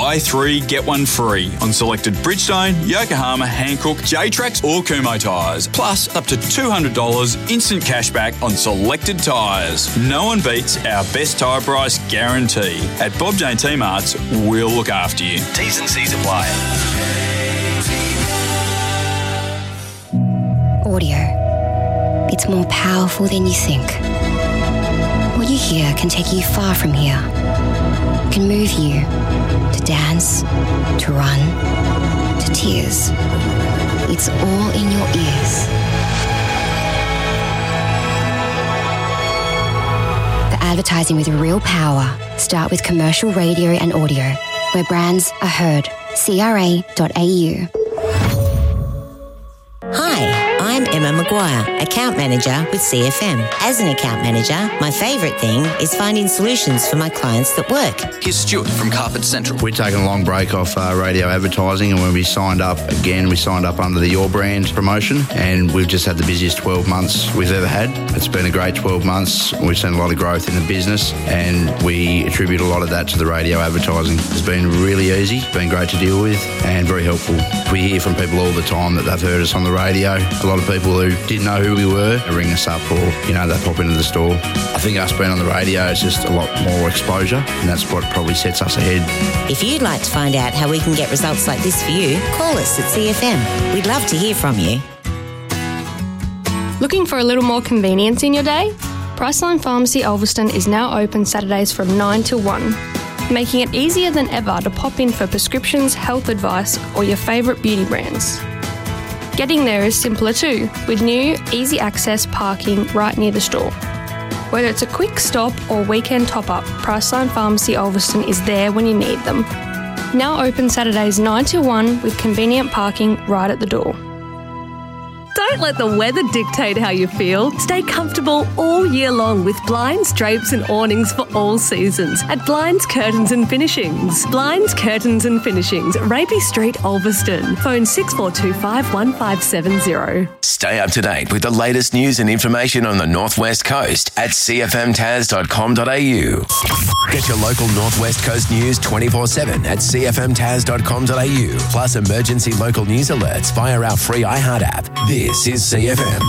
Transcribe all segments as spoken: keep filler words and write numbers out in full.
buy three, get one free on selected Bridgestone, Yokohama, Hankook, J-Trax or Kumho tyres. Plus, up to two hundred dollars instant cashback on selected tyres. No one beats our best tyre price guarantee. At Bob Jane T-Marts, we'll look after you. T's and C's apply. Audio. It's more powerful than you think. What you hear can take you far from here. It can move you to dance, to run, to tears. It's all in your ears. For advertising with real power, start with commercial radio and audio, where brands are heard. C R A dot A U. Hi, I'm Emma Maguire, Account Manager with C F M. As an account manager, my favourite thing is finding solutions for my clients that work. Here's Stuart from Carpet Central. We've taken a long break off uh, radio advertising, and when we signed up again, we signed up under the Your Brand promotion, and we've just had the busiest twelve months we've ever had. It's been a great twelve months. We've seen a lot of growth in the business, and we attribute a lot of that to the radio advertising. It's been really easy, been great to deal with, and very helpful. We hear from people all the time that they've heard us on the radio. A lot of people who didn't know who we were, they ring us up, or, you know, they pop into the store. I think us being on the radio is just a lot more exposure, and that's what probably sets us ahead. If you'd like to find out how we can get results like this for you, call us at C F M. We'd love to hear from you. Looking for a little more convenience in your day? Priceline Pharmacy Ulverston is now open Saturdays from nine till one, making it easier than ever to pop in for prescriptions, health advice, or your favourite beauty brands. Getting there is simpler too, with new, easy access parking right near the store. Whether it's a quick stop or weekend top-up, Priceline Pharmacy Ulverston is there when you need them. Now open Saturdays nine till one with convenient parking right at the door. Don't let the weather dictate how you feel. Stay comfortable all year long with blinds, drapes and awnings for all seasons at Blinds, Curtains and Finishings. Blinds, Curtains and Finishings, Rapey Street, Ulverston. Phone six four two five, one five seven zero. Stay up to date with the latest news and information on the North West Coast at c f m taz dot com dot a u. Get your local North West Coast news twenty-four seven at c f m taz dot com dot a u, plus emergency local news alerts via our free iHeart app. This is C F M.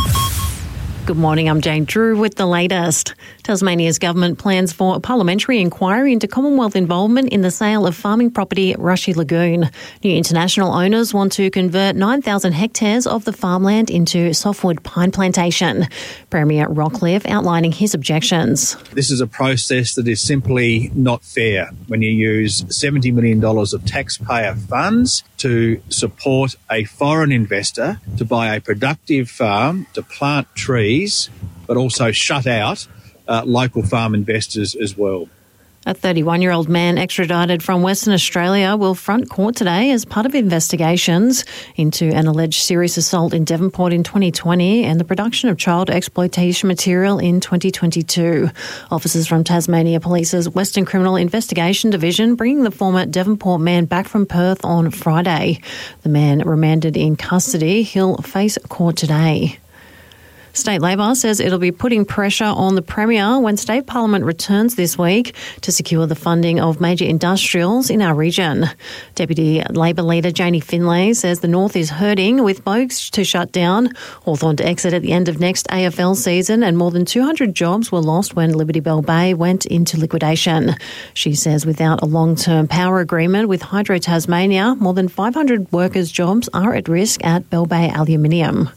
Good morning, I'm Jane Drew with the latest. Tasmania's government plans for a parliamentary inquiry into Commonwealth involvement in the sale of farming property at Rushy Lagoon. New international owners want to convert nine thousand hectares of the farmland into softwood pine plantation. Premier Rockcliffe outlining his objections. This is a process that is simply not fair when you use seventy million dollars of taxpayer funds to support a foreign investor to buy a productive farm, to plant trees, but also shut out uh, local farm investors as well. A thirty-one-year-old man extradited from Western Australia will front court today as part of investigations into an alleged serious assault in Devonport in twenty twenty and the production of child exploitation material in twenty twenty-two. Officers from Tasmania Police's Western Criminal Investigation Division bringing the former Devonport man back from Perth on Friday. The man remanded in custody. He'll face court today. State Labor says it'll be putting pressure on the Premier when State Parliament returns this week to secure the funding of major industrials in our region. Deputy Labor leader Janie Finlay says the North is hurting with Bogues to shut down, Hawthorn to exit at the end of next A F L season, and more than two hundred jobs were lost when Liberty Bell Bay went into liquidation. She says without a long-term power agreement with Hydro Tasmania, more than five hundred workers' jobs are at risk at Bell Bay Aluminium.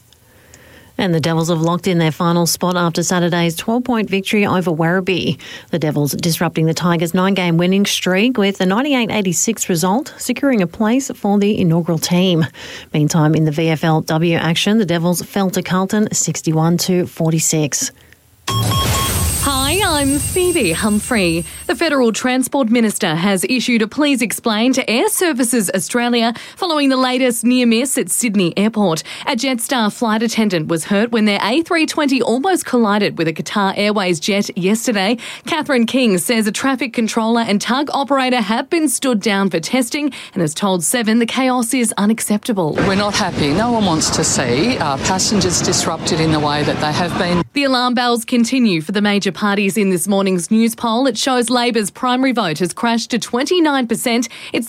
And the Devils have locked in their final spot after Saturday's twelve-point victory over Werribee. The Devils disrupting the Tigers' nine-game winning streak with a ninety-eight eighty-six result, securing a place for the inaugural team. Meantime, in the V F L W action, the Devils fell to Carlton sixty-one to forty-six. Hi, I'm Phoebe Humphrey. The Federal Transport Minister has issued a please explain to Air Services Australia following the latest near miss at Sydney Airport. A Jetstar flight attendant was hurt when their A three twenty almost collided with a Qatar Airways jet yesterday. Catherine King says a traffic controller and tug operator have been stood down for testing and has told Seven the chaos is unacceptable. We're not happy. No one wants to see our passengers disrupted in the way that they have been. The alarm bells continue for the major parties in this morning's news poll. It shows Labor's primary vote has crashed to twenty-nine percent. It's